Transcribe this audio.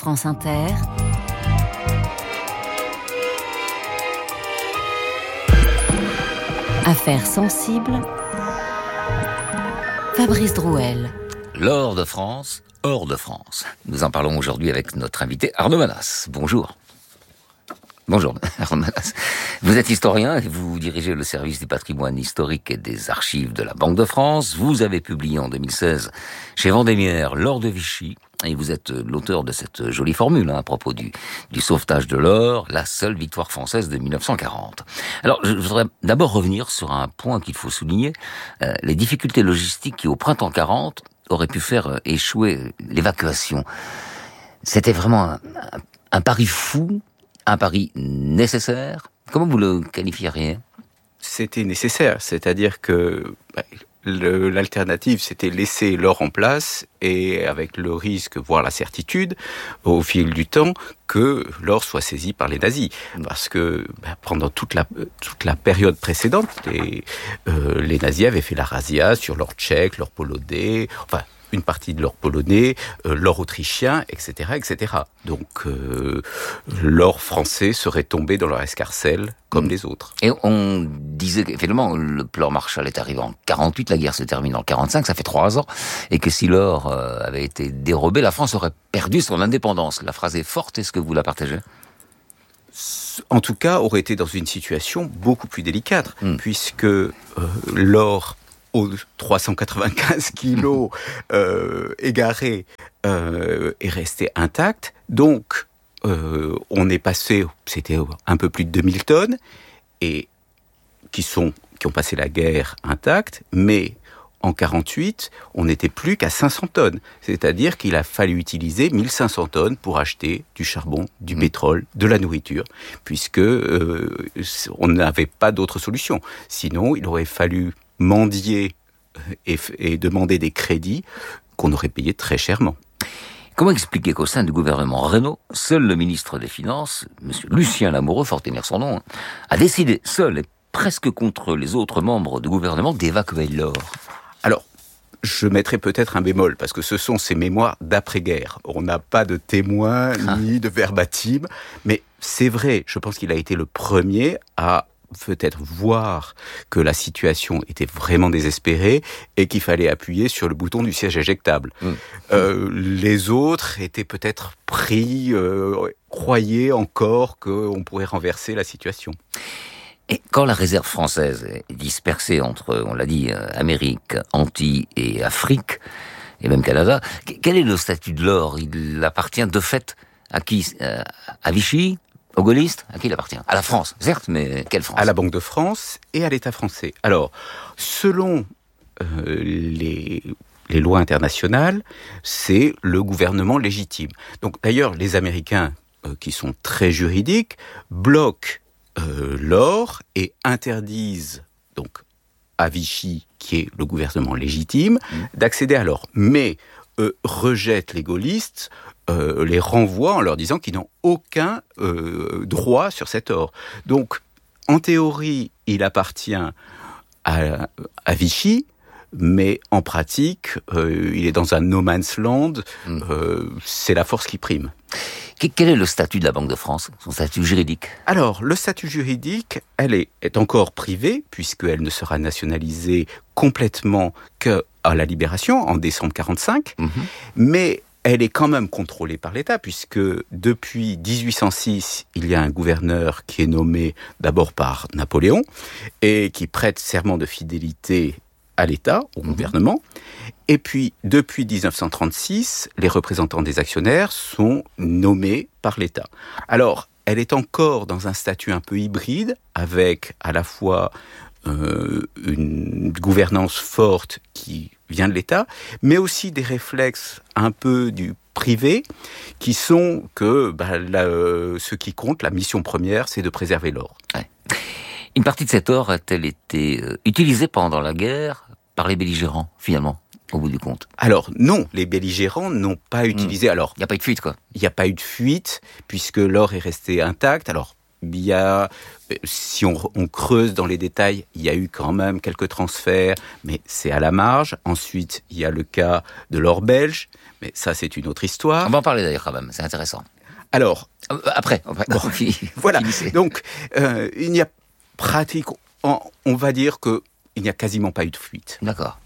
France Inter, Affaires sensibles, Fabrice Drouel. L'or de France, hors de France. Nous en parlons aujourd'hui avec notre invité Arnaud Manas. Bonjour. Bonjour, Arnaud Manas. Vous êtes historien et vous dirigez le service du patrimoine historique et des archives de la Banque de France. Vous avez publié en 2016 chez Vendémiaire l'or de Vichy. Et vous êtes l'auteur de cette jolie formule à propos du sauvetage de l'or, la seule victoire française de 1940. Alors, je voudrais d'abord revenir sur un point qu'il faut souligner, les difficultés logistiques qui, au printemps 40, auraient pu faire échouer l'évacuation. C'était vraiment un pari fou, un pari nécessaire. Comment vous le qualifieriez ? C'était nécessaire, c'est-à-dire que l'alternative, c'était laisser l'or en place et avec le risque, voire la certitude, au fil du temps, que l'or soit saisi par les nazis. Parce que pendant toute la période précédente, les nazis avaient fait la razzia sur l'or tchèque, l'or polonais, enfin une partie de l'or polonais, l'or autrichien, etc., etc. Donc, l'or français serait tombé dans leur escarcelle comme les autres. Et on disait qu'effectivement, le plan Marshall est arrivé en 48, la guerre se termine en 45, ça fait 3 ans, et que si l'or avait été dérobé, la France aurait perdu son indépendance. La phrase est forte, est-ce que vous la partagez ? En tout cas, aurait été dans une situation beaucoup plus délicate, puisque l'or aux 395 kilos égarés est resté intact. Donc, on est passé, c'était un peu plus de 2000 tonnes, et qui ont passé la guerre intacte, mais en 48, on n'était plus qu'à 500 tonnes. C'est-à-dire qu'il a fallu utiliser 1500 tonnes pour acheter du charbon, du pétrole, de la nourriture, puisque on n'avait pas d'autre solution. Sinon, il aurait fallu mendier et demander des crédits qu'on aurait payés très chèrement. Comment expliquer qu'au sein du gouvernement Reynaud, seul le ministre des Finances, M. Lucien Lamoureux, faut retenir son nom, a décidé seul et presque contre les autres membres du gouvernement d'évacuer l'or ? Alors, je mettrai peut-être un bémol, parce que ce sont ces mémoires d'après-guerre. On n'a pas de témoins ni de verbatim, mais c'est vrai, je pense qu'il a été le premier à peut-être voir que la situation était vraiment désespérée et qu'il fallait appuyer sur le bouton du siège éjectable. Les autres étaient peut-être pris, croyaient encore qu'on pourrait renverser la situation. Et quand la réserve française est dispersée entre, on l'a dit, Amérique, Antilles et Afrique, et même Canada, quel est le statut de l'or ? Il appartient de fait à qui ? À Vichy ? Aux gaullistes ? À qui il appartient ? À la France, certes, mais quelle France ? À la Banque de France et à l'État français. Alors, selon les lois internationales, c'est le gouvernement légitime. Donc, d'ailleurs, les Américains, qui sont très juridiques, bloquent l'or et interdisent donc à Vichy, qui est le gouvernement légitime, d'accéder à l'or. Mais rejettent les gaullistes, les renvoient en leur disant qu'ils n'ont aucun droit sur cet or. Donc, en théorie, il appartient à Vichy, mais en pratique, il est dans un no man's land, c'est la force qui prime. Quel est le statut de la Banque de France, son statut juridique ? Alors, le statut juridique, elle est encore privée, puisqu'elle ne sera nationalisée complètement qu'à la Libération, en décembre 1945, mais elle est quand même contrôlée par l'État, puisque depuis 1806, il y a un gouverneur qui est nommé d'abord par Napoléon, et qui prête serment de fidélité à l'État, au gouvernement. Et puis, depuis 1936, les représentants des actionnaires sont nommés par l'État. Alors, elle est encore dans un statut un peu hybride, avec à la fois une gouvernance forte qui vient de l'État, mais aussi des réflexes un peu du privé, qui sont que ce qui compte, la mission première, c'est de préserver l'or. Ouais. Une partie de cet or a-t-elle été utilisée pendant la guerre par les belligérants, finalement, au bout du compte ? Alors non, les belligérants n'ont pas utilisé... Alors, il n'y a pas eu de fuite, quoi. Il n'y a pas eu de fuite, puisque l'or est resté intact. Alors, il y a, si on creuse dans les détails, il y a eu quand même quelques transferts, mais c'est à la marge. Ensuite, il y a le cas de l'or belge, Mais ça, c'est une autre histoire. On va en parler d'ailleurs quand même, c'est intéressant. Alors, Après, bon, voilà. Finissez. Donc, il n'y a on va dire que il n'y a quasiment pas eu de fuite. D'accord.